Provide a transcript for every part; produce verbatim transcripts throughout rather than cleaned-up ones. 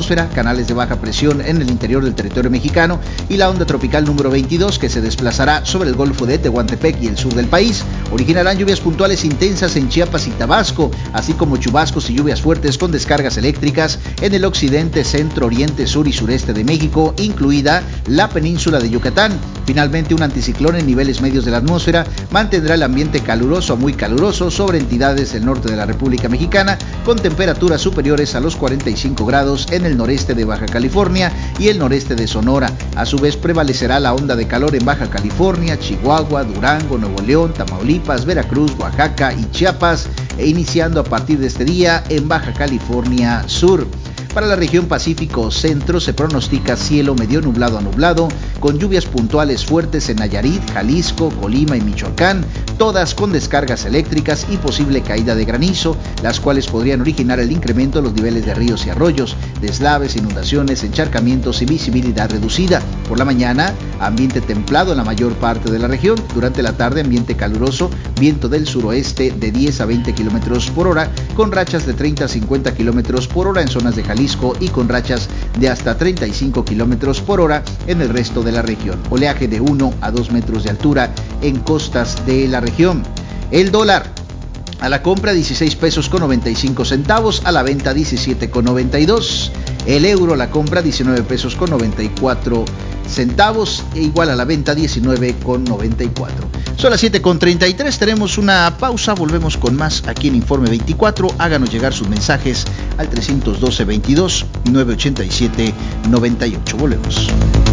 canales de baja presión en el interior del territorio mexicano y la onda tropical número veintidós que se desplazará sobre el Golfo de Tehuantepec y el sur del país. Originarán lluvias puntuales intensas en Chiapas y Tabasco, así como chubascos y lluvias fuertes con descargas eléctricas en el occidente, centro, oriente, sur y sureste de México, incluida la península de Yucatán. Finalmente, un anticiclón en niveles medios de la atmósfera mantendrá el ambiente caluroso a muy caluroso sobre entidades del norte de la República Mexicana, con temperaturas superiores a los cuarenta y cinco grados en el noreste de Baja California y el noreste de Sonora. A su vez, prevalecerá la onda de calor en Baja California, Chihuahua, Durango, Nuevo León, Tamaulipas, Veracruz, Oaxaca y Chiapas, e iniciando a partir de este día en Baja California Sur. Para la región Pacífico Centro se pronostica cielo medio nublado a nublado, con lluvias puntuales fuertes en Nayarit, Jalisco, Colima y Michoacán, todas con descargas eléctricas y posible caída de granizo, las cuales podrían originar el incremento de los niveles de ríos y arroyos, deslaves, inundaciones, encharcamientos y visibilidad reducida. Por la mañana, ambiente templado en la mayor parte de la región. Durante la tarde, ambiente caluroso, viento del suroeste de diez a veinte kilómetros por hora, con rachas de treinta a cincuenta kilómetros por hora en zonas de Jalisco y con rachas de hasta treinta y cinco kilómetros por hora en el resto de la región. Oleaje de uno a dos metros de altura en costas de la región. El dólar a la compra dieciséis pesos con noventa y cinco centavos, a la venta diecisiete con noventa y dos. El euro a la compra diecinueve pesos con noventa y cuatro centavos, e igual a la venta diecinueve con noventa y cuatro. Son las siete con treinta y tres, tenemos una pausa, volvemos con más aquí en Informe veinticuatro. Háganos llegar sus mensajes al trescientos doce veintidós novecientos ochenta y siete noventa y ocho. Volvemos.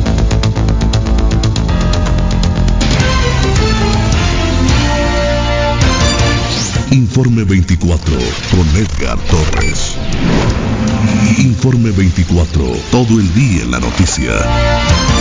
Informe veinticuatro con Edgar Torres. Informe veinticuatro, todo el día en la noticia.